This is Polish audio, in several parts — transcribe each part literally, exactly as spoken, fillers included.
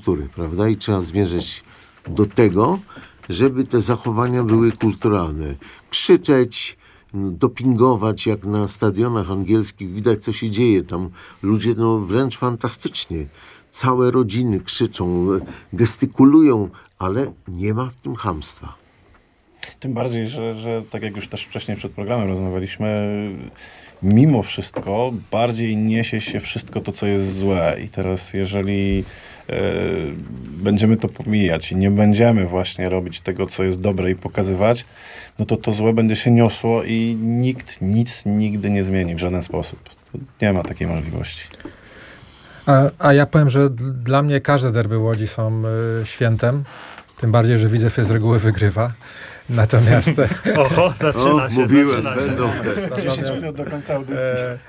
kultury, prawda? I trzeba zmierzać do tego, żeby te zachowania były kulturalne. Krzyczeć, dopingować, jak na stadionach angielskich, widać co się dzieje. Tam ludzie no, wręcz fantastycznie. Całe rodziny krzyczą, gestykulują, ale nie ma w tym chamstwa. Tym bardziej, że, że tak jak już też wcześniej przed programem rozmawialiśmy, mimo wszystko bardziej niesie się wszystko to, co jest złe. I teraz jeżeli e, będziemy to pomijać i nie będziemy właśnie robić tego, co jest dobre i pokazywać, no to to złe będzie się niosło i nikt nic nigdy nie zmieni w żaden sposób. Nie ma takiej możliwości. A, a ja powiem, że d- dla mnie każde derby Łodzi są y, świętem. Tym bardziej, że Widzew z reguły wygrywa. Natomiast... Oho, zaczyna o, się. mówiłem, zaczyna będą się. te. dziesięć minut do końca audycji. E,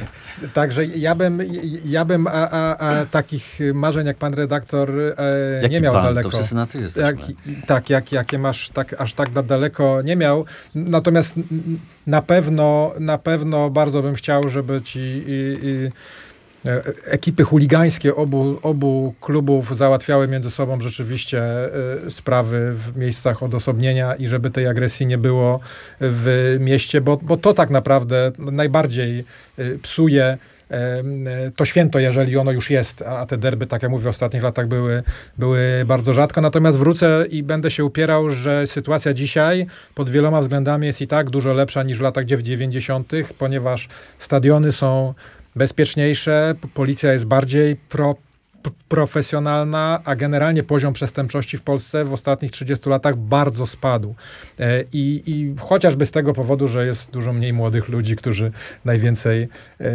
także ja bym, ja bym a, a, a takich marzeń jak pan redaktor e, Jaki nie miał pan? daleko. To wszyscy na ty jesteśmy. Jak, tak, jak, jakie masz tak, aż tak da- daleko nie miał. Natomiast n- na pewno, na pewno bardzo bym chciał, żeby ci i, i, e, ekipy chuligańskie obu, obu klubów załatwiały między sobą rzeczywiście e, sprawy w miejscach odosobnienia i żeby tej agresji nie było w mieście, bo, bo to tak naprawdę najbardziej e, psuje e, to święto, jeżeli ono już jest, a te derby, tak jak mówię, w ostatnich latach były, były bardzo rzadko. Natomiast wrócę i będę się upierał, że sytuacja dzisiaj pod wieloma względami jest i tak dużo lepsza niż w latach dziewięćdziesiątych, ponieważ stadiony są bezpieczniejsze, p- policja jest bardziej pro, p- profesjonalna, a generalnie poziom przestępczości w Polsce w ostatnich trzydziestu latach bardzo spadł. E, I, i chociażby z tego powodu, że jest dużo mniej młodych ludzi, którzy najwięcej e,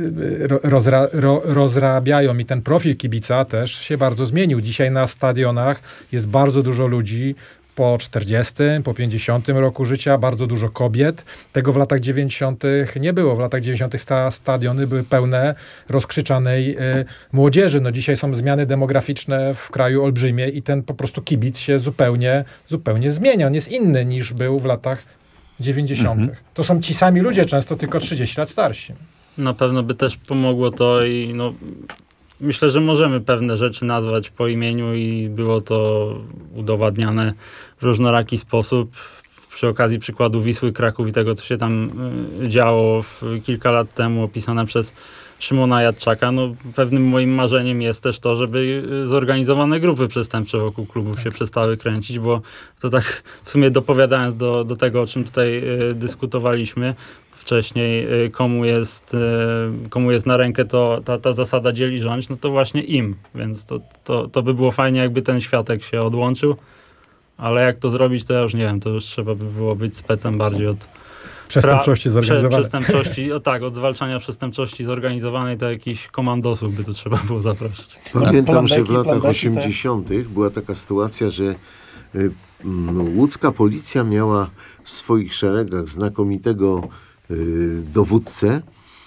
ro, rozra, ro, rozrabiają. I ten profil kibica też się bardzo zmienił. Dzisiaj na stadionach jest bardzo dużo ludzi, po czterdziestym, po pięćdziesiątym roku życia, bardzo dużo kobiet. Tego w latach dziewięćdziesiątych nie było. W latach dziewięćdziesiątych sta, stadiony były pełne rozkrzyczanej y, młodzieży. No dzisiaj są zmiany demograficzne w kraju olbrzymie i ten po prostu kibic się zupełnie, zupełnie zmienia. On jest inny niż był w latach dziewięćdziesiątych. Mhm. To są ci sami ludzie, często tylko trzydzieści lat starsi. Na pewno by też pomogło to i no, myślę, że możemy pewne rzeczy nazwać po imieniu i było to udowadniane w różnoraki sposób. Przy okazji przykładu Wisły Kraków i tego, co się tam y, działo w, kilka lat temu, opisane przez Szymona Jadczaka, no pewnym moim marzeniem jest też to, żeby zorganizowane grupy przestępcze wokół klubów tak. się przestały kręcić, bo to tak w sumie dopowiadając do, do tego, o czym tutaj y, dyskutowaliśmy wcześniej, y, komu jest, y, komu jest na rękę to, ta, ta zasada dzieli rządź, no to właśnie im, więc to, to, to by było fajnie, jakby ten światek się odłączył, ale jak to zrobić, to ja już nie wiem, to już trzeba by było być specem bardziej od Przestępczości Pra- zorganizowanej. Prze- przestępczości, o tak, od zwalczania przestępczości zorganizowanej, to jakichś komandosów by tu trzeba było zaprosić. Pamiętam, że w Plandeki, latach plandeki, osiemdziesiątych była taka sytuacja, że y, m, łódzka policja miała w swoich szeregach znakomitego y, dowódcę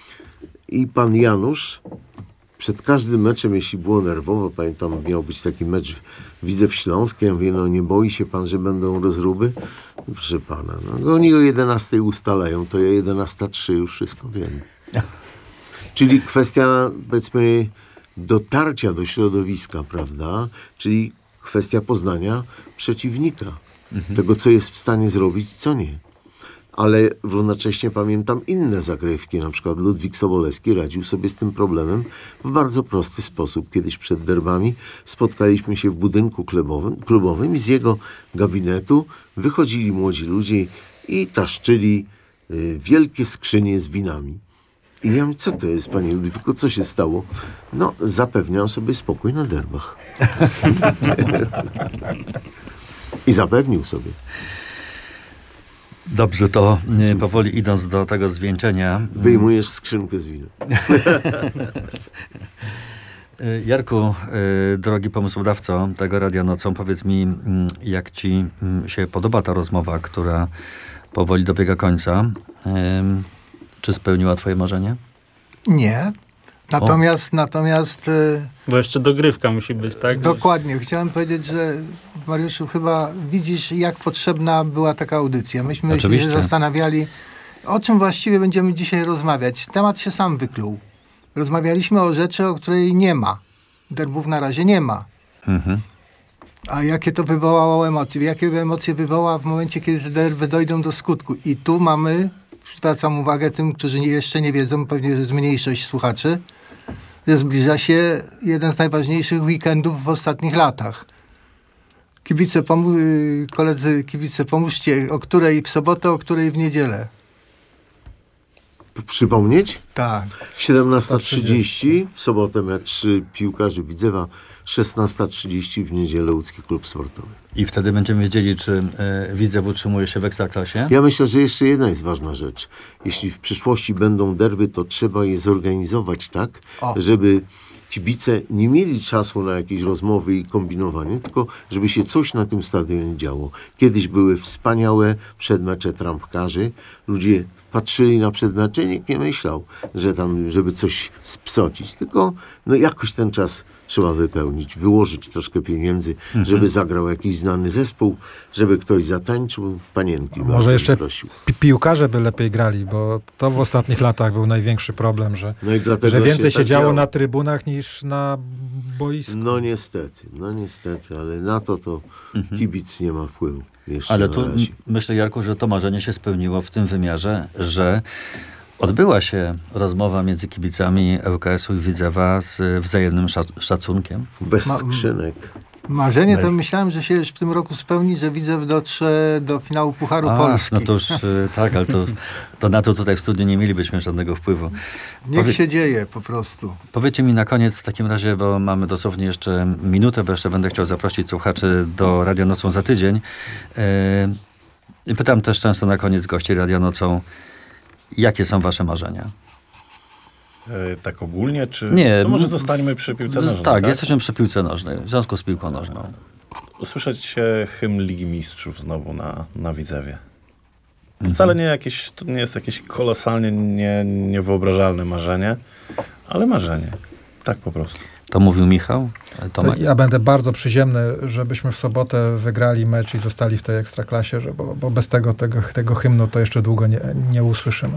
i pan Janusz przed każdym meczem, jeśli było nerwowo, pamiętam, miał być taki mecz Widzew Śląski, ja mówię, no nie boi się pan, że będą rozruby? No, proszę pana, no oni o jedenastej ustalają, to ja jedenasta trzy już wszystko wiem. Czyli kwestia, powiedzmy, dotarcia do środowiska, prawda? Czyli kwestia poznania przeciwnika. Mhm. Tego, co jest w stanie zrobić, co nie. Ale równocześnie pamiętam inne zagrywki. Na przykład Ludwik Sobolewski radził sobie z tym problemem w bardzo prosty sposób. Kiedyś przed derbami spotkaliśmy się w budynku klubowym, klubowym i z jego gabinetu wychodzili młodzi ludzie i taszczyli y, wielkie skrzynie z winami. I ja mówię, co to jest, panie Ludwiku, co się stało? No, zapewniam sobie spokój na derbach. I zapewnił sobie. Dobrze, to y, powoli idąc do tego zwieńczenia. Wyjmujesz skrzynkę z winem. Y, Jarku, y, drogi pomysłodawco tego Radia Nocą, powiedz mi, y, jak ci y, się podoba ta rozmowa, która powoli dobiega końca. Y, czy spełniła twoje marzenie? Nie. Natomiast, natomiast y, Bo jeszcze dogrywka musi być, tak? dokładnie. Chciałem powiedzieć, że Mariuszu, chyba widzisz, jak potrzebna była taka audycja. Myśmy Oczywiście. się zastanawiali, o czym właściwie będziemy dzisiaj rozmawiać. Temat się sam wykluł. Rozmawialiśmy o rzeczy, o której nie ma. Derbów na razie nie ma. Mhm. A jakie to wywołało emocje? Jakie emocje wywoła w momencie, kiedy te derby dojdą do skutku? I tu mamy, zwracam uwagę tym, którzy nie, jeszcze nie wiedzą, pewnie jest mniejszość słuchaczy, że zbliża się jeden z najważniejszych weekendów w ostatnich latach. Kibice, pomó- y, koledzy kibice, pomóżcie, o której w sobotę, o której w niedzielę. P- Przypomnieć? Tak. siedemnasta trzydzieści w sobotę mecz piłkarzy Widzewa, szesnasta trzydzieści w niedzielę Łódzki Klub Sportowy. I wtedy będziemy wiedzieli, czy e, Widzew utrzymuje się w Ekstraklasie. Ja myślę, że jeszcze jedna jest ważna rzecz. Jeśli w przyszłości będą derby, to trzeba je zorganizować tak, O. żeby kibice nie mieli czasu na jakieś rozmowy i kombinowanie, tylko żeby się coś na tym stadionie działo. Kiedyś były wspaniałe przedmecze trampkarzy. Ludzie patrzyli na przedmecze i nikt nie myślał, że tam, żeby coś spsocić. Tylko no jakoś ten czas trzeba wypełnić, wyłożyć troszkę pieniędzy, żeby zagrał jakiś znany zespół, żeby ktoś zatańczył, panienki. Może bardzo jeszcze prosił. pi- piłkarze by lepiej grali, bo to w ostatnich latach był największy problem, że, No i dlatego że więcej się, tak działo działo. na trybunach niż na boisku. No niestety, no niestety, ale na to to kibic nie ma wpływu. Jeszcze Ale na tu razie. m- myślę, Jarku, że to marzenie się spełniło w tym wymiarze, że odbyła się rozmowa między kibicami L K S-u i Widzewa z wzajemnym szac- szacunkiem. Bez Ma- skrzynek. Marzenie to myślałem, że się już w tym roku spełni, że Widzew dotrze do finału Pucharu A, Polski. no to już y, tak, ale to, to na to tutaj w studiu nie mielibyśmy żadnego wpływu. Niech Powie- się dzieje po prostu. Powiedzcie mi na koniec w takim razie, bo mamy dosłownie jeszcze minutę, bo jeszcze będę chciał zaprosić słuchaczy do Radio Nocą za tydzień. Yy, I pytam też często na koniec gości Radio Nocą, jakie są wasze marzenia? E, tak ogólnie, czy... Nie, To może m- zostańmy przy piłce tak, nożnej, tak? jesteśmy przy piłce nożnej, w związku z piłką nożną. Usłyszeć się hymn Ligi Mistrzów znowu na, na Widzewie. Wcale nie, jakieś, to nie jest jakieś kolosalnie nie, niewyobrażalne marzenie, ale marzenie. Tak po prostu. To mówił Michał? To Tomek? ja będę bardzo przyziemny, żebyśmy w sobotę wygrali mecz i zostali w tej ekstraklasie, że, bo, bo bez tego, tego, tego hymnu to jeszcze długo nie, nie usłyszymy.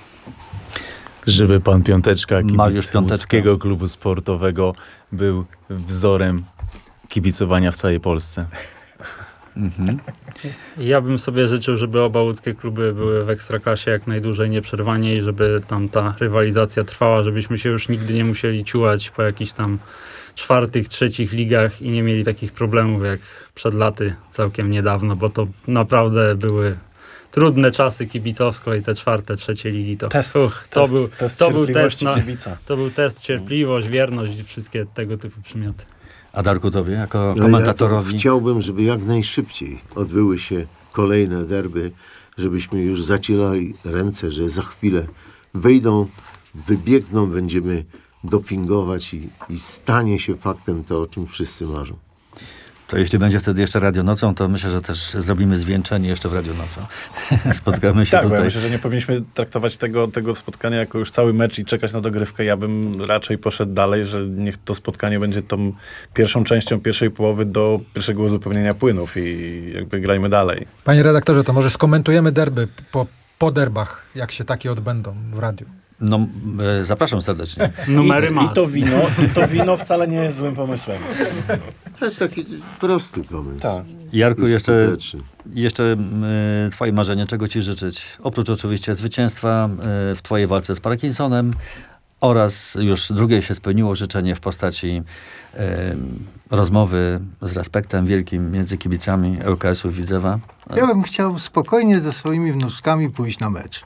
Żeby pan Piąteczka, Mariusz kibic Piąteczka. Łódzkiego Klubu Sportowego, był wzorem kibicowania w całej Polsce. Mhm. Ja bym sobie życzył, żeby oba łódzkie kluby były w Ekstraklasie jak najdłużej, nieprzerwanie i żeby tam ta rywalizacja trwała, żebyśmy się już nigdy nie musieli ciułać po jakichś tam czwartych, trzecich ligach i nie mieli takich problemów jak przed laty całkiem niedawno, bo to naprawdę były trudne czasy kibicowsko i te czwarte, trzecie ligi to, Test, uch, to test, był test to był test cierpliwości na, kibica. to był test cierpliwość, wierność i wszystkie tego typu przymioty. A Darku, tobie jako Ale komentatorowi? Ja to chciałbym, żeby jak najszybciej odbyły się kolejne derby, żebyśmy już zacierali ręce, że za chwilę wejdą, wybiegną, będziemy dopingować i, i stanie się faktem to, o czym wszyscy marzą. To jeśli będzie wtedy jeszcze Radio Nocą, to myślę, że też zrobimy zwieńczenie jeszcze w Radio Nocą. Spotkamy się Tak, bo ja tutaj. myślę, że nie powinniśmy traktować tego, tego spotkania jako już cały mecz i czekać na dogrywkę. Ja bym raczej poszedł dalej, że niech to spotkanie będzie tą pierwszą częścią pierwszej połowy do pierwszego uzupełnienia płynów i jakby grajmy dalej. Panie redaktorze, to może skomentujemy derby po, po derbach, jak się takie odbędą w radiu. No, e, zapraszam serdecznie. Numery I, masz. I to wino, i to wino wcale nie jest złym pomysłem. To jest taki prosty pomysł. Tak. Jarku, I jeszcze, skuteczny. jeszcze e, twoje marzenie, czego ci życzyć? Oprócz oczywiście zwycięstwa e, w twojej walce z Parkinsonem oraz już drugie się spełniło życzenie w postaci e, rozmowy z respektem wielkim między kibicami L K S-u i Widzewa. Ja bym chciał spokojnie ze swoimi wnuczkami pójść na mecz.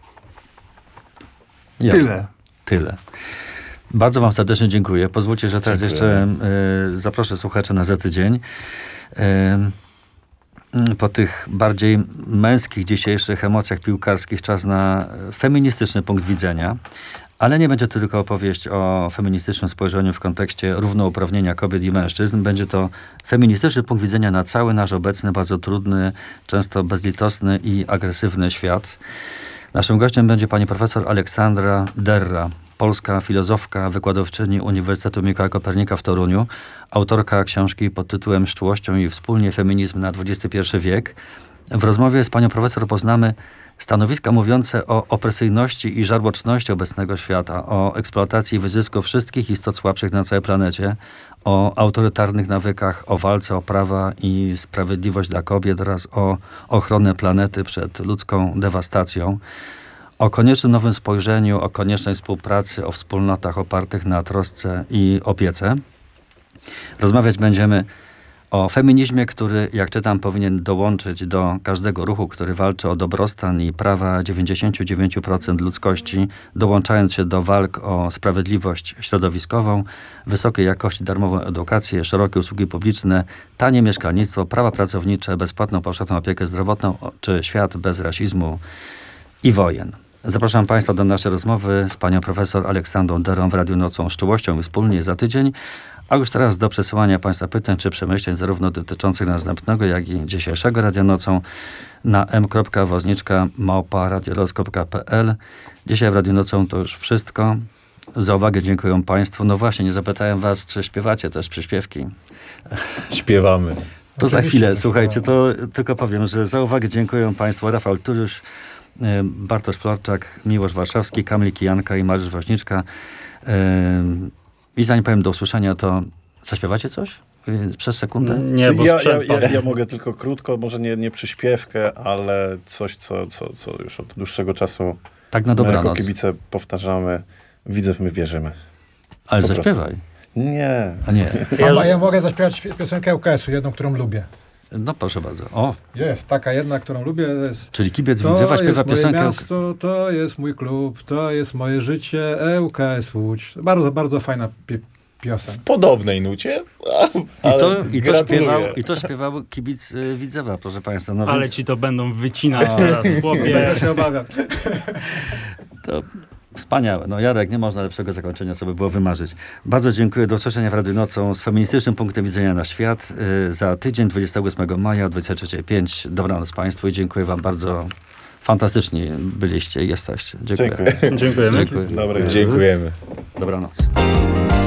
Jasne. Tyle. Tyle. Bardzo wam serdecznie dziękuję. Pozwólcie, że teraz Dziękuję. jeszcze e, zaproszę słuchaczy na za tydzień. E, po tych bardziej męskich dzisiejszych emocjach piłkarskich czas na feministyczny punkt widzenia. Ale nie będzie to tylko opowieść o feministycznym spojrzeniu w kontekście równouprawnienia kobiet i mężczyzn. Będzie to feministyczny punkt widzenia na cały nasz obecny, bardzo trudny, często bezlitosny i agresywny świat. Naszym gościem będzie pani profesor Aleksandra Derra, polska filozofka, wykładowczyni Uniwersytetu Mikołaja Kopernika w Toruniu, autorka książki pod tytułem Z czułością i wspólnie feminizm na dwudziesty pierwszy wiek. W rozmowie z panią profesor poznamy stanowiska mówiące o opresyjności i żarłoczności obecnego świata, o eksploatacji i wyzysku wszystkich istot słabszych na całej planecie, o autorytarnych nawykach, o walce o prawa i sprawiedliwość dla kobiet oraz o ochronę planety przed ludzką dewastacją, o koniecznym nowym spojrzeniu, o koniecznej współpracy, o wspólnotach opartych na trosce i opiece. Rozmawiać będziemy o feminizmie, który, jak czytam, powinien dołączyć do każdego ruchu, który walczy o dobrostan i prawa dziewięćdziesiąt dziewięć procent ludzkości, dołączając się do walk o sprawiedliwość środowiskową, wysokiej jakości darmową edukację, szerokie usługi publiczne, tanie mieszkalnictwo, prawa pracownicze, bezpłatną powszechną opiekę zdrowotną czy świat bez rasizmu i wojen. Zapraszam Państwa do naszej rozmowy z panią profesor Aleksandrą Derą w Radiu Nocą z czułością i wspólnie za tydzień. A już teraz do przesyłania Państwa pytań czy przemyśleń zarówno dotyczących następnego, jak i dzisiejszego Radia Nocą na m kropka wozniczka małpa radiolot kropka p l. Dzisiaj w Radiu Nocą to już wszystko. Za uwagę dziękuję Państwu. No właśnie, nie zapytałem Was, czy śpiewacie też przyśpiewki. Śpiewamy. To za Oczywiście, chwilę, że słuchajcie, to tylko powiem, że za uwagę dziękuję Państwu. Rafał Turusz, Bartosz Florczak, Miłosz Warszawski, Kamil Kijanka i Mariusz Woźniczka. I zanim powiem do usłyszenia, to zaśpiewacie coś? Przez sekundę? Nie, bo ja, ja, sprzęt ja, pada. ja mogę tylko krótko, może nie, nie przyśpiewkę, ale coś, co, co, co już od dłuższego czasu Tak na my jako dobranoc. kibice powtarzamy. Widzew, my wierzymy. Ale po prostu. zaśpiewaj. Nie. A nie. A ja mogę zaśpiewać piosenkę U K S-u, jedną, którą lubię. No proszę bardzo. O, Jest taka jedna, którą lubię. To jest, czyli kibiec to Widzewa śpiewa jest moje piosenkę. miasto, to jest mój klub, to jest moje życie, E U K S Łódź. Bardzo, bardzo fajna pi- piosenka. W podobnej nucie, I to, i, to gratuluję. śpiewał, I to śpiewał kibic y, Widzewa, proszę Państwa. No Ale więc ci to będą wycinać teraz, chłopie. Ja się obawiam. to wspaniałe. No Jarek, nie można lepszego zakończenia, co by było wymarzyć. Bardzo dziękuję. Do usłyszenia w Radiu Nocą z feministycznym punktem widzenia na świat. Y, za tydzień, dwudziestego ósmego maja o dwudziestej trzeciej pięć. Dobranoc Państwu i dziękuję Wam bardzo. Fantastycznie byliście i jesteście. Dziękuję. Dziękuję. Dziękujemy. Dziękuję. Dobry. Dziękujemy. Dobranoc.